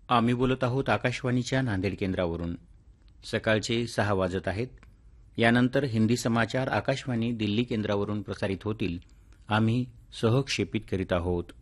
आम्ही बोलत आहोत आकाशवाणीच्या नांदेड केंद्रावरून. सकाळचे 6 वाजत आहेत. यानंतर हिंदी समाचार आकाशवाणी दिल्ली केंद्रावरून प्रसारित होतील. आम्ही सहक्षेपित करीत आहोत.